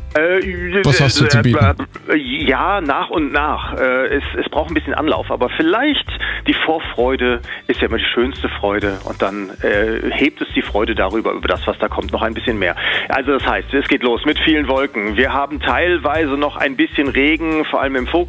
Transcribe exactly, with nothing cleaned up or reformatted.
Äh, Was hast du zu bieten? Äh, ja, nach und nach. Äh, es, es braucht ein bisschen Anlauf, aber vielleicht die Vorfreude ist ja immer die schönste Freude und dann äh, hebt es die Freude darüber, über das, was da kommt, noch ein bisschen mehr. Also das heißt, es geht los mit vielen Wolken. Wir haben teilweise noch ein bisschen Regen, vor allem im Fokus.